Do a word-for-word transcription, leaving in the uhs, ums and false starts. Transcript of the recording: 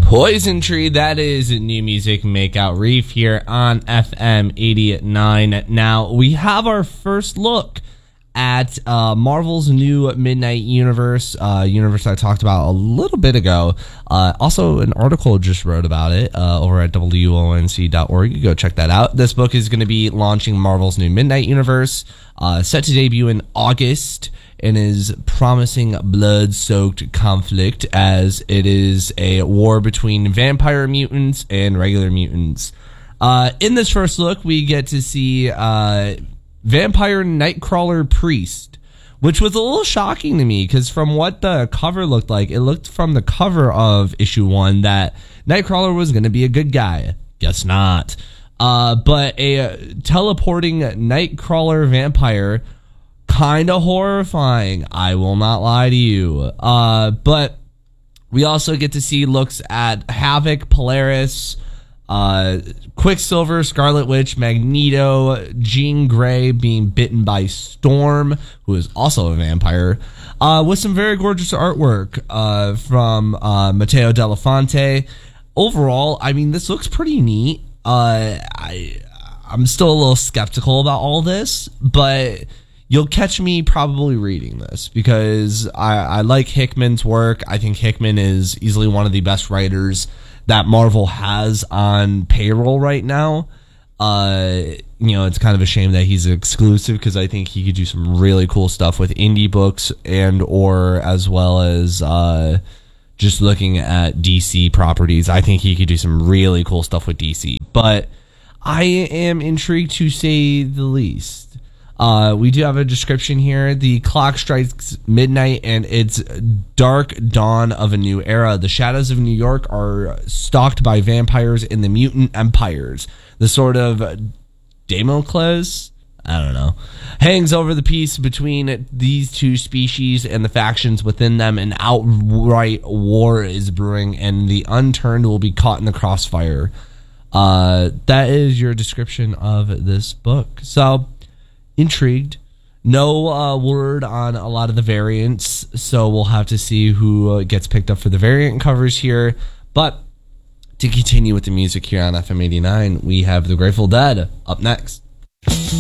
Poison Tree, that is new music, Makeout Reef here on F M eighty-nine. Now, we have our first look at uh, Marvel's new Midnight Universe, uh, universe I talked about a little bit ago. Uh, also, an article just wrote about it uh, over at W O N C dot org. You go check that out. This book is going to be launching Marvel's new Midnight Universe, uh, set to debut in August, and is promising blood-soaked conflict as it is a war between vampire mutants and regular mutants. Uh, in this first look, we get to see uh, Vampire Nightcrawler Priest, which was a little shocking to me because from what the cover looked like, it looked from the cover of issue one that Nightcrawler was going to be a good guy. Guess not. Uh, but a uh, teleporting Nightcrawler vampire, kind of horrifying, I will not lie to you. Uh, but we also get to see looks at Havoc, Polaris, uh, Quicksilver, Scarlet Witch, Magneto, Jean Grey being bitten by Storm, who is also a vampire, uh, with some very gorgeous artwork uh, from uh, Matteo Delafonte. Overall, I mean, this looks pretty neat. Uh, I, I'm still a little skeptical about all this, but you'll catch me probably reading this because I, I like Hickman's work. I think Hickman is easily one of the best writers that Marvel has on payroll right now. Uh, you know, it's kind of a shame that he's exclusive because I think he could do some really cool stuff with indie books and or as well as uh, just looking at D C properties. I think he could do some really cool stuff with D C. But I am intrigued to say the least. Uh, we do have a description here. The clock strikes midnight and it's dark dawn of a new era. The shadows of New York are stalked by vampires in the mutant empires. The sort of Damocles, I don't know, hangs over the peace between these two species and the factions within them. An outright war is brewing and the unturned will be caught in the crossfire. Uh, that is your description of this book. So, intrigued. No uh, word on a lot of the variants, so we'll have to see who uh, gets picked up for the variant covers here. But to continue with the music here on F M eighty-nine, we have the Grateful Dead up next.